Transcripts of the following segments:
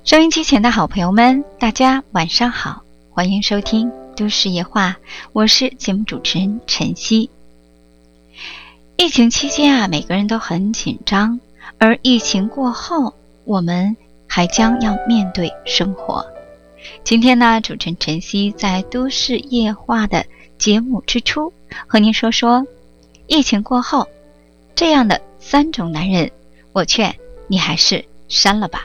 收音机前的好朋友们，大家晚上好，欢迎收听都市夜话，我是节目主持人晨曦。疫情期间每个人都很紧张，而疫情过后，我们还将要面对生活。今天呢，主持人晨曦在都市夜话的节目之初，和您说说疫情过后这样的3种男人，我劝你还是删了吧。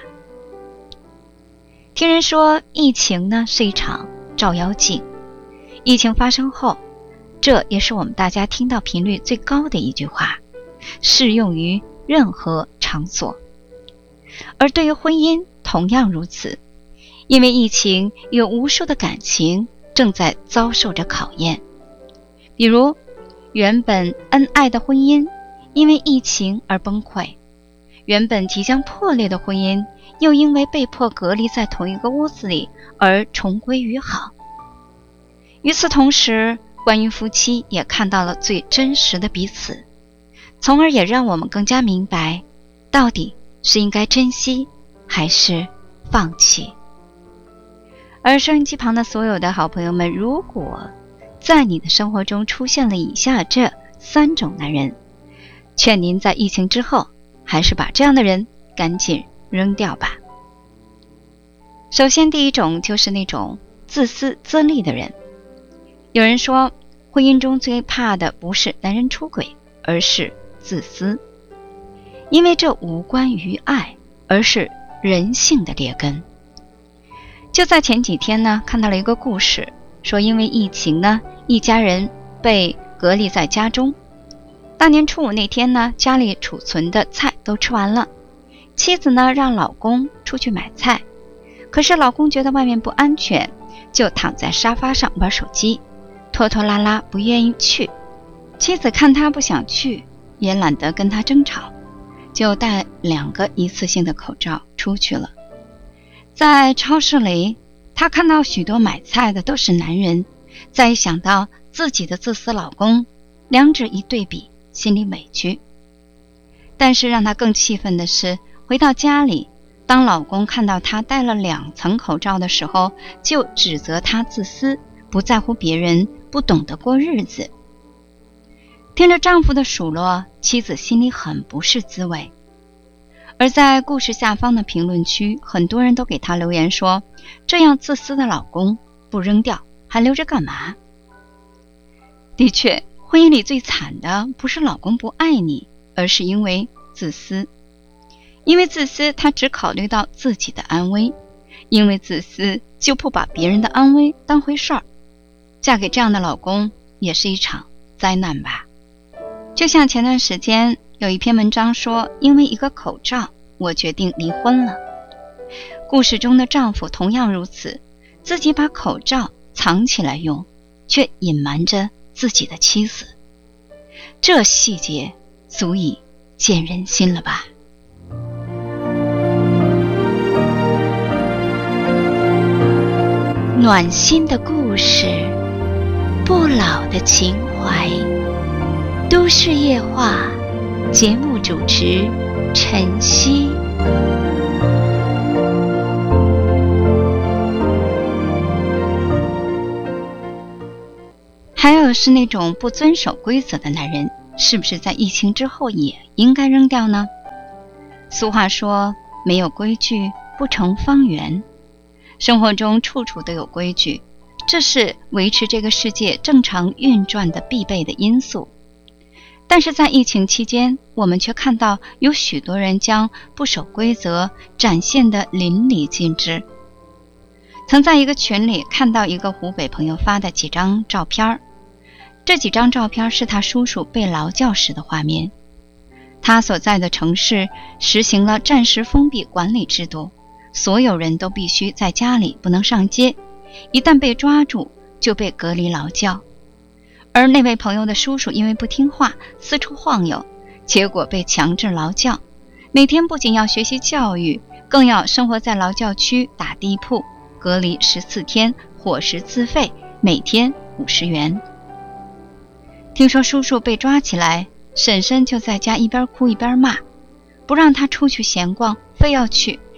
听人说疫情呢是一场照妖镜，疫情发生后，这也是我们大家听到频率最高的一句话，适用于任何场所。而对于婚姻同样如此，因为疫情有无数的感情正在遭受着考验，比如原本恩爱的婚姻因为疫情而崩溃，原本即将破裂的婚姻又因为被迫隔离在同一个屋子里而重归于好。与此同时，关于夫妻也看到了最真实的彼此，从而也让我们更加明白，到底是应该珍惜还是放弃。而收音机旁的所有的好朋友们，如果在你的生活中出现了以下这3种男人，劝您在疫情之后还是把这样的人赶紧扔掉吧。首先第一种就是那种自私自利的人。有人说，婚姻中最怕的不是男人出轨，而是自私，因为这无关于爱，而是人性的劣根。就在前几天呢，看到了一个故事，说因为疫情呢，一家人被隔离在家中。大年初5那天呢，家里储存的菜都吃完了，妻子呢让老公出去买菜，可是老公觉得外面不安全，就躺在沙发上玩手机，拖拖拉拉不愿意去。妻子看他不想去，也懒得跟他争吵，就带2个一次性的口罩出去了。在超市里，他看到许多买菜的都是男人，再一想到自己的自私老公，两者一对比，心里委屈。但是让他更气愤的是，回到家里，当老公看到他戴了2层口罩的时候，就指责他自私，不在乎别人，不懂得过日子。听着丈夫的数落，妻子心里很不是滋味。而在故事下方的评论区，很多人都给他留言说，这样自私的老公不扔掉还留着干嘛？的确，婚姻里最惨的不是老公不爱你，而是因为自私。因为自私，他只考虑到自己的安危，因为自私就不把别人的安危当回事儿。嫁给这样的老公也是一场灾难吧。就像前段时间有一篇文章说，因为一个口罩，我决定离婚了。故事中的丈夫同样如此，自己把口罩藏起来用，却隐瞒着自己的妻子。这细节足以见人心了吧。暖心的故事，不老的情怀，都市夜话，节目主持晨曦。还有是那种不遵守规则的男人，是不是在疫情之后也应该扔掉呢？俗话说，没有规矩不成方圆。生活中处处都有规矩，这是维持这个世界正常运转的必备的因素。但是在疫情期间，我们却看到有许多人将不守规则展现得淋漓尽致。曾在一个群里看到一个湖北朋友发的几张照片，这几张照片是他叔叔被劳教时的画面。他所在的城市实行了暂时封闭管理制度，所有人都必须在家里，不能上街，一旦被抓住就被隔离劳教。而那位朋友的叔叔因为不听话，四处晃悠，结果被强制劳教，每天不仅要学习教育，更要生活在劳教区打地铺，隔离14天，伙食自费，每天50元。听说叔叔被抓起来，婶婶就在家一边哭一边骂，不让他出去闲逛，非要去，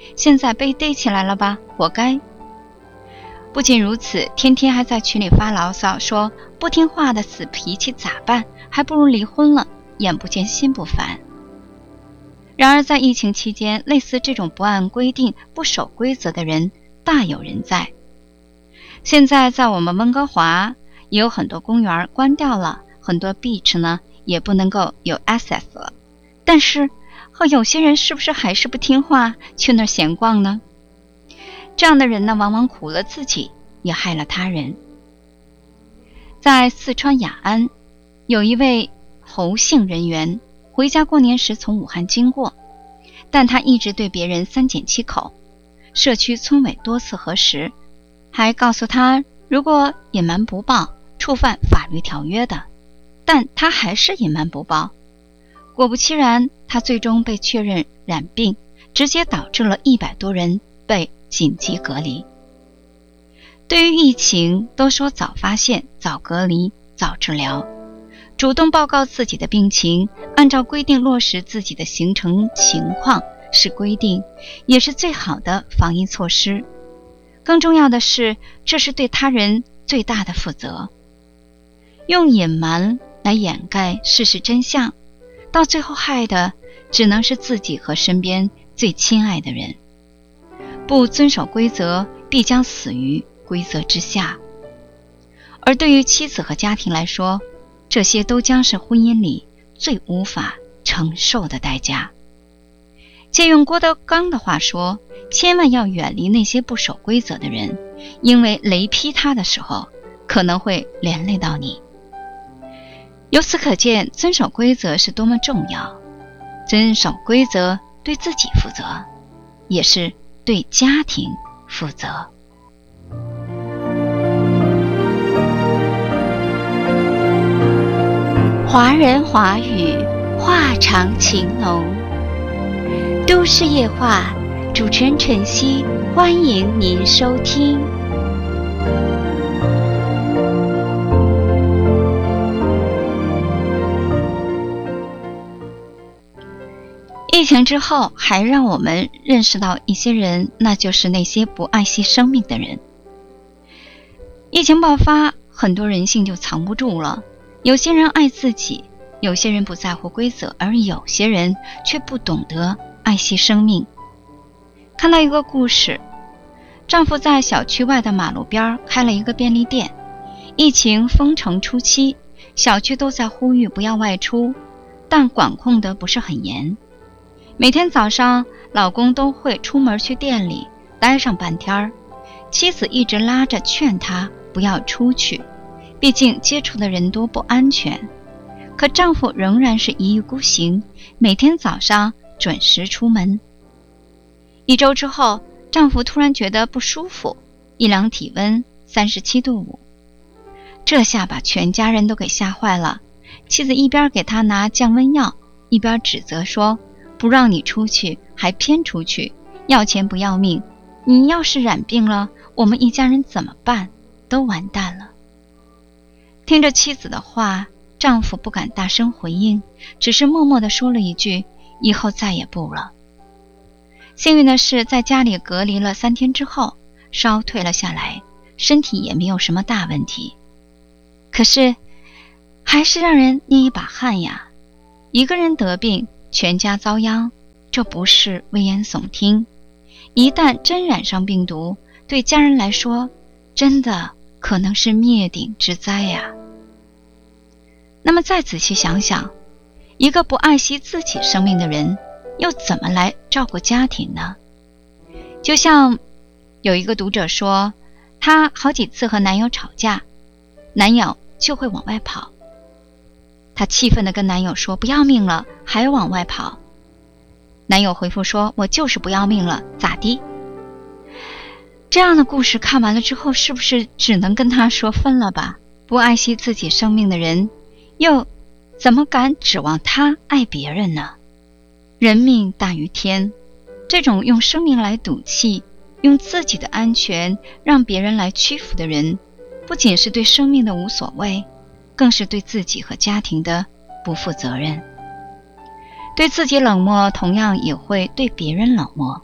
现在被逮起来了吧，活该。不仅如此，天天还在群里发牢骚，说不听话的死脾气咋办，还不如离婚了，眼不见心不烦。然而在疫情期间，类似这种不按规定不守规则的人大有人在。现在在我们温哥华也有很多公园关掉了，很多 beach 呢也不能够有 access 了，但是有些人是不是还是不听话，去那儿闲逛呢？这样的人呢，往往苦了自己，也害了他人。在四川雅安，有一位侯姓人员回家过年时从武汉经过，但他一直对别人三缄其口。社区村委多次核实，还告诉他如果隐瞒不报，触犯法律条约的，但他还是隐瞒不报。果不其然，他最终被确认染病，直接导致了100多人被紧急隔离。对于疫情，都说早发现、早隔离、早治疗，主动报告自己的病情，按照规定落实自己的行程情况是规定，也是最好的防疫措施。更重要的是，这是对他人最大的负责。用隐瞒来掩盖事实真相，到最后害的只能是自己和身边最亲爱的人。不遵守规则，必将死于规则之下。而对于妻子和家庭来说，这些都将是婚姻里最无法承受的代价。借用郭德纲的话说，千万要远离那些不守规则的人，因为雷劈他的时候，可能会连累到你。由此可见，遵守规则是多么重要。遵守规则，对自己负责，也是对家庭负责。华人华语，话长情浓。都市夜话，主持人晨曦，欢迎您收听。疫情之后，还让我们认识到一些人，那就是那些不爱惜生命的人。疫情爆发，很多人性就藏不住了。有些人爱自己，有些人不在乎规则，而有些人却不懂得爱惜生命。看到一个故事，丈夫在小区外的马路边开了一个便利店。疫情封城初期，小区都在呼吁不要外出，但管控得不是很严。每天早上，老公都会出门去店里待上半天，妻子一直拉着劝他不要出去，毕竟接触的人多不安全。可丈夫仍然是一意孤行，每天早上准时出门。1周之后，丈夫突然觉得不舒服，一量体温37度5，这下把全家人都给吓坏了。妻子一边给他拿降温药，一边指责说，不让你出去还偏出去，要钱不要命，你要是染病了，我们一家人怎么办？都完蛋了。听着妻子的话，丈夫不敢大声回应，只是默默地说了一句，以后再也不了。幸运的是，在家里隔离了3天之后，烧退了下来，身体也没有什么大问题。可是还是让人捏一把汗呀，一个人得病，全家遭殃，这不是危言耸听。一旦真染上病毒，对家人来说，真的可能是灭顶之灾呀。那么再仔细想想，一个不爱惜自己生命的人，又怎么来照顾家庭呢？就像有一个读者说，她好几次和男友吵架，男友就会往外跑。她气愤地跟男友说，不要命了还往外跑。男友回复说，我就是不要命了，咋地？这样的故事看完了之后，是不是只能跟他说分了吧？不爱惜自己生命的人，又怎么敢指望他爱别人呢？人命大于天，这种用生命来赌气，用自己的安全让别人来屈服的人，不仅是对生命的无所谓，更是对自己和家庭的不负责任。对自己冷漠，同样也会对别人冷漠。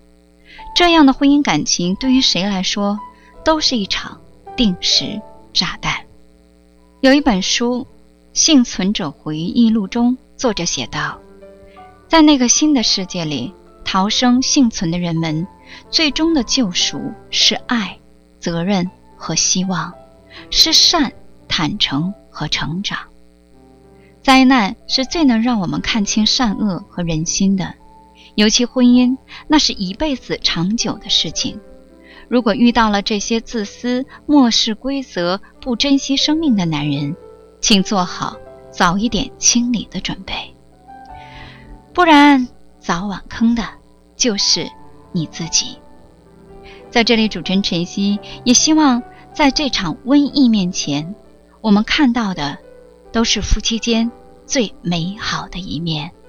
这样的婚姻感情对于谁来说都是一场定时炸弹。有一本书《幸存者回忆录》中，作者写道，在那个新的世界里，逃生幸存的人们最终的救赎是爱、责任和希望，是善、坦诚和成长。灾难是最能让我们看清善恶和人心的，尤其婚姻，那是一辈子长久的事情。如果遇到了这些自私、漠视规则、不珍惜生命的男人，请做好早一点清理的准备，不然早晚坑的就是你自己。在这里，主持人晨曦也希望在这场瘟疫面前，我们看到的都是夫妻间最美好的一面。